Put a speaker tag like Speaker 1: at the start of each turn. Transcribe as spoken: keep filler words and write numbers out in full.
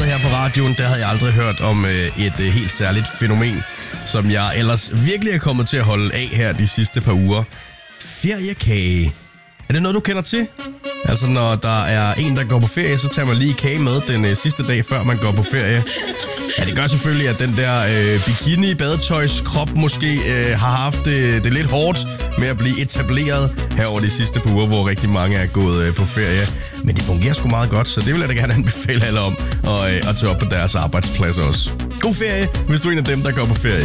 Speaker 1: startede her på radioen, der havde jeg aldrig hørt om øh, et øh, helt særligt fænomen, som jeg ellers virkelig er kommet til at holde af her de sidste par uger. Feriekage. Er det noget, du kender til? Altså, når der er en, der går på ferie, så tager man lige kage med den øh, sidste dag, før man går på ferie. Ja, det gør selvfølgelig, at den der øh, bikini-badetøjskrop måske øh, har haft øh, det lidt hårdt med at blive etableret her over de sidste par uger, hvor rigtig mange er gået øh, på ferie. Men det fungerer sgu meget godt, så det vil jeg da gerne anbefale alle om at, øh, at tage op på deres arbejdspladser også. God ferie, hvis du er en af dem, der går på ferie.